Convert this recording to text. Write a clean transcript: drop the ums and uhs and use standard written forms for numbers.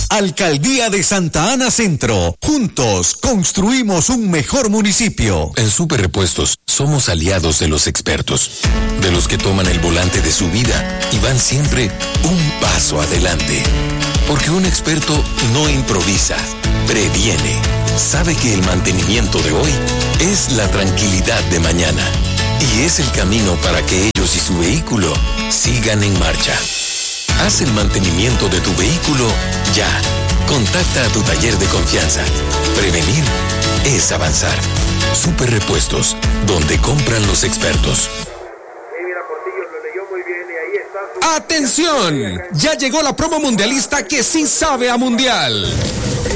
Alcaldía de Santa Ana Centro. Juntos construimos un mejor municipio. En Super Repuestos somos aliados de los expertos, de los que toman el volante de su vida y van siempre un paso adelante. Porque un experto no improvisa, previene. Sabe que el mantenimiento de hoy es la tranquilidad de mañana. Y es el camino para que ellos y su vehículo sigan en marcha. Haz el mantenimiento de tu vehículo ya. Contacta a tu taller de confianza. Prevenir es avanzar. Super Repuestos, donde compran los expertos. ¡Atención! Ya llegó la promo mundialista que sí sabe a mundial.